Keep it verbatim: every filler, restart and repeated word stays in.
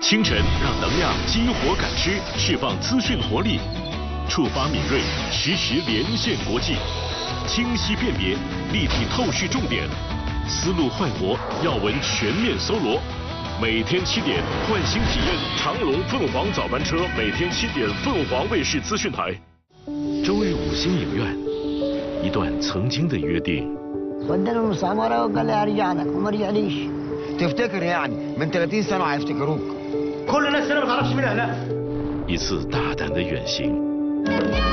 清晨让能量激活感知，释放资讯活力，触发敏锐，实时连线国际，清晰辨别，立体透视重点，思路焕活，要闻全面搜罗。每天七点，换新体验长隆凤凰早班车，每天七点，凤凰卫视资讯台。周日五星影院，一段曾经的约定。 ودانا المستعمرة وقال لي هرجع لك وما رجعليش. تفتكر يعني من ثلاثين سنة هيفتكروك. كل الناس هنا ما تعرفش مين هناك. 一次大胆的远行。